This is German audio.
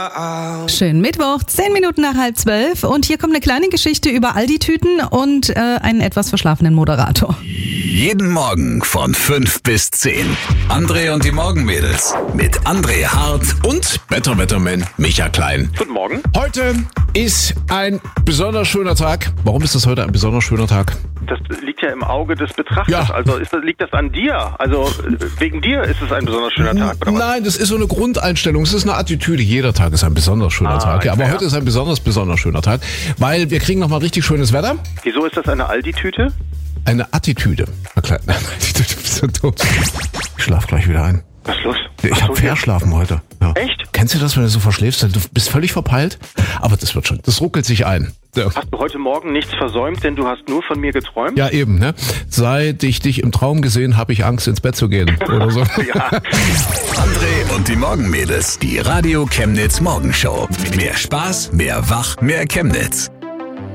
Schönen Mittwoch, 10 Minuten nach 11:30 und hier kommt eine kleine Geschichte über Aldi-Tüten und einen etwas verschlafenen Moderator. Jeden Morgen von 5 bis 10. André und die Morgenmädels mit André Hart und Wetterman Micha Klein. Guten Morgen. Heute ist ein besonders schöner Tag. Warum ist das heute ein besonders schöner Tag? Das liegt ja im Auge des Betrachters. Ja. Also liegt das an dir? Also wegen dir ist es ein besonders schöner Tag, oder was? Nein, das ist so eine Grundeinstellung. Es ist eine Attitüde. Jeder Tag ist ein besonders schöner Tag. Ja, aber heute ist ein besonders schöner Tag, weil wir kriegen nochmal richtig schönes Wetter. Wieso ist das eine Aldi-Tüte? Eine Attitüde. Ich schlaf gleich wieder ein. Was ist los? Ich habe verschlafen heute. Ja. Echt? Kennst du das, wenn du so verschläfst? Du bist völlig verpeilt, aber das wird schon. Das ruckelt sich ein. Ja. Hast du heute Morgen nichts versäumt, denn du hast nur von mir geträumt? Ja, eben, ne? Seit ich dich im Traum gesehen, habe ich Angst, ins Bett zu gehen. Oder so. Ja. André und die Morgenmädels. Die Radio Chemnitz Morgenshow. Mehr Spaß, mehr Wach, mehr Chemnitz.